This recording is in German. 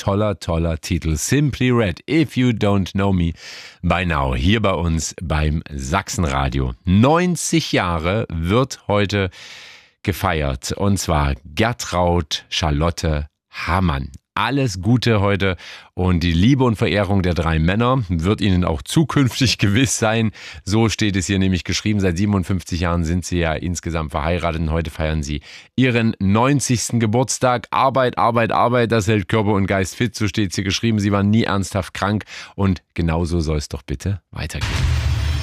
toller Titel. Simply Red, If You Don't Know Me By Now. Hier bei uns beim Sachsenradio. 90 Jahre wird heute gefeiert. Und zwar Gertraud Charlotte Hamann. Alles Gute heute und die Liebe und Verehrung der 3 Männer wird Ihnen auch zukünftig gewiss sein. So steht es hier nämlich geschrieben. Seit 57 Jahren sind Sie ja insgesamt verheiratet und heute feiern Sie Ihren 90. Geburtstag. Arbeit, das hält Körper und Geist fit. So steht es hier geschrieben. Sie waren nie ernsthaft krank und genauso soll es doch bitte weitergehen.